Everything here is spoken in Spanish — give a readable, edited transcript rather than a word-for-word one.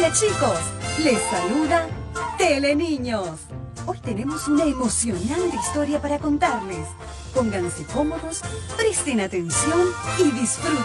Hola chicos, les saluda Teleniños. Hoy tenemos una emocionante historia para contarles. Pónganse cómodos, presten atención y disfruten.